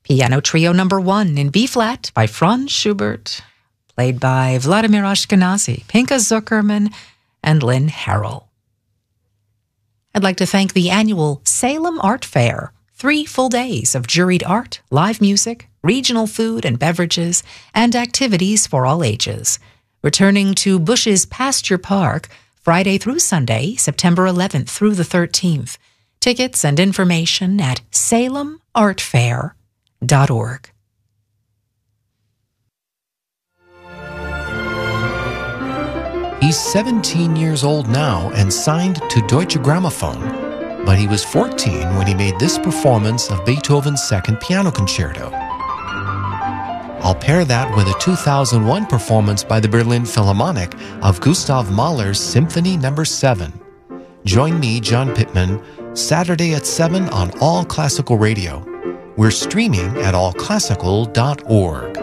Piano Trio No. 1 in B-flat by Franz Schubert, played by Vladimir Ashkenazy, Pinka Zuckerman, and Lynn Harrell. I'd like to thank the annual Salem Art Fair, 3 full days of juried art, live music, regional food and beverages, and activities for all ages. Returning to Bush's Pasture Park, Friday through Sunday, September 11th through the 13th. Tickets and information at salemartfair.org. He's 17 years old now and signed to Deutsche Grammophon, but he was 14 when he made this performance of Beethoven's Second Piano Concerto. I'll pair that with a 2001 performance by the Berlin Philharmonic of Gustav Mahler's Symphony No. 7. Join me, John Pittman, Saturday at 7 on All Classical Radio. We're streaming at allclassical.org.